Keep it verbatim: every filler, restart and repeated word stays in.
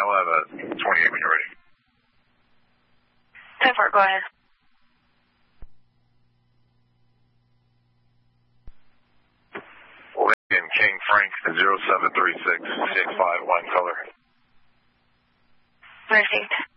I'll have a twenty-eight when you're ready. ten four, go ahead. Lincoln King Frank zero seven three six six five one color. Received.